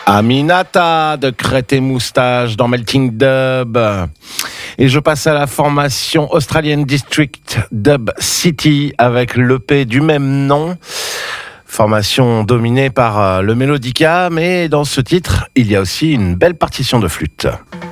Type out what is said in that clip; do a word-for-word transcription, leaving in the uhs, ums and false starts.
Aminata de Crête et Moustache dans Melting Dub. Et je passe à la formation Australian District Dub City avec l'E P du même nom. Formation dominée par le mélodica, mais dans ce titre, il y a aussi une belle partition de flûte.